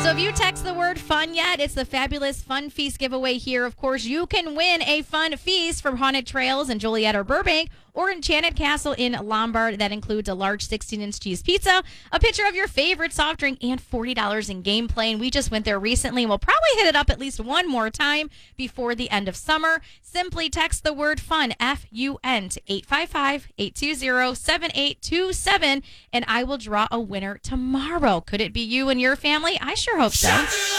So if you text the word fun yet, it's the fabulous Fun Feast giveaway here. Of course, you can win a fun feast from Haunted Trails in Joliet or Burbank or Enchanted Castle in Lombard. That includes a large 16-inch cheese pizza, a picture of your favorite soft drink, and $40 in gameplay. And we just went there recently, and we'll probably hit it up at least one more time before the end of summer. Simply text the word FUN, F-U-N, to 855-820-7827, and I will draw a winner tomorrow. Could it be you and your family? I sure hope so.